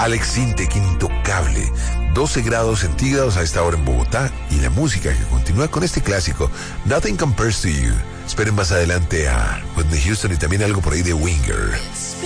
Alex Sintek, intocable. 12 grados centígrados a esta hora en Bogotá. Y la música que continúa con este clásico, Nothing Compares to You. Esperen más adelante a Whitney Houston y también algo por ahí de Winger.